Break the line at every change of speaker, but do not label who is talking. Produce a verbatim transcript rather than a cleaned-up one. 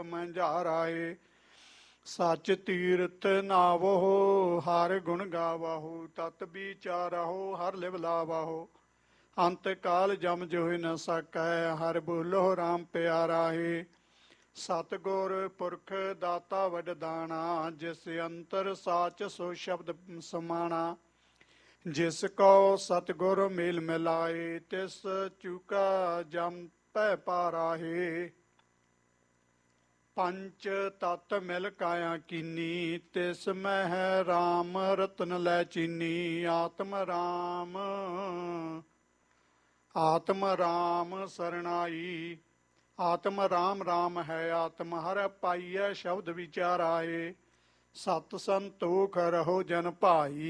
ਮੰਝਾਰਾਏ। ਸੱਚ ਤੀਰਥ ਨਾਵੋ ਹਰ ਗੁਣ ਗਾਵਹੁ। ਤਤ ਵਿਚਾਰਹੁ ਹਰ ਲਿਵ ਲਾਵਹੁ। ਅੰਤ ਕਾਲ ਜਮ ਜੋਇ ਨ ਸਕੈ ਹਰ ਬੋਲੋ ਰਾਮ ਪਿਆਰਾ ਹੈ। ਸਤਿਗੁਰ ਪੁਰਖ ਦਾਤਾ ਵਡਦਾਣਾ ਜਿਸ ਅੰਤਰ ਸਾਚ ਸੋ ਸ਼ਬਦ ਸਮਾਣਾ। ਜਿਸ ਕੋ ਸਤਿਗੁਰ ਮੇਲ ਮਿਲਾਏ ਤਿਸ ਚੂਕਾ ਜਮ ਪੈ ਪਾਰਾਹੇ। ਪੰਚ ਤਤ ਮਿਲ ਕਾਇਆ ਕੀਨੀ ਤਿਸ ਮਹਿ ਰਾਮ ਰਤਨ ਲੈ ਚੀਨੀ। ਆਤਮ ਰਾਮ ਆਤਮ ਰਾਮ ਸਰਣਾਈ। ਆਤਮ ਰਾਮ ਰਾਮ ਹੈ ਆਤਮ ਹਰ ਪਾਈਐ ਸ਼ਬਦ ਵਿਚਾਰਾਏ। ਸਤ ਸੰਤੋਖ ਰਹੋ ਜਨ ਭਾਈ